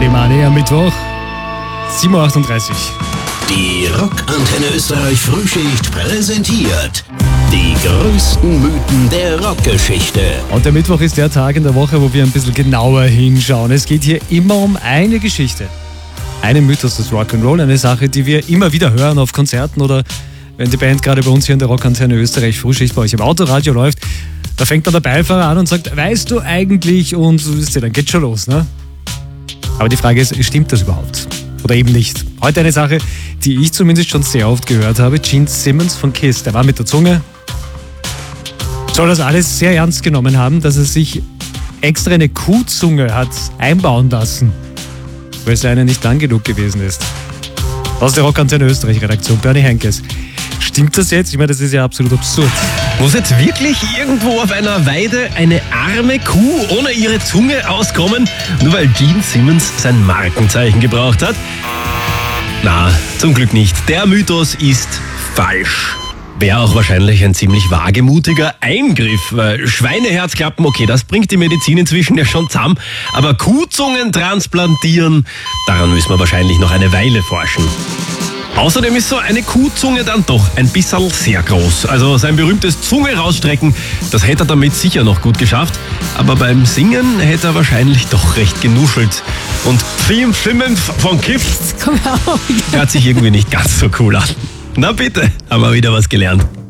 Money Money am Mittwoch, 7.38 Uhr. Die Rockantenne Österreich Frühschicht präsentiert die größten Mythen der Rockgeschichte. Und der Mittwoch ist der Tag in der Woche, wo wir ein bisschen genauer hinschauen. Es geht hier immer um eine Geschichte. Einen Mythos des Rock'n'Roll, eine Sache, die wir immer wieder hören auf Konzerten oder wenn die Band gerade bei uns hier in der Rockantenne Österreich Frühschicht bei euch im Autoradio läuft. Da fängt dann der Beifahrer an und sagt, weißt du eigentlich? Und so wisst ihr, dann geht's schon los, ne? Aber die Frage ist, stimmt das überhaupt? Oder eben nicht? Heute eine Sache, die ich zumindest schon sehr oft gehört habe. Gene Simmons von Kiss, der war mit der Zunge, soll das alles sehr ernst genommen haben, dass er sich extra eine Kuhzunge hat einbauen lassen, weil es leider nicht lang genug gewesen ist. Aus der Rockantenne Österreich Redaktion, Bernie Henkes. Stimmt das jetzt? Ich meine, das ist ja absolut absurd. Muss jetzt wirklich irgendwo auf einer Weide eine arme Kuh ohne ihre Zunge auskommen, nur weil Gene Simmons sein Markenzeichen gebraucht hat? Na, zum Glück nicht. Der Mythos ist falsch. Wäre auch wahrscheinlich ein ziemlich wagemutiger Eingriff. Schweineherzklappen, okay, das bringt die Medizin inzwischen ja schon zusammen. Aber Kuhzungen transplantieren, daran müssen wir wahrscheinlich noch eine Weile forschen. Außerdem ist so eine Kuhzunge dann doch ein bisschen sehr groß. Also sein berühmtes Zunge rausstrecken, das hätte er damit sicher noch gut geschafft. Aber beim Singen hätte er wahrscheinlich doch recht genuschelt. Und Gene Simmons von Kiss hört sich irgendwie nicht ganz so cool an. Na bitte, haben wir wieder was gelernt.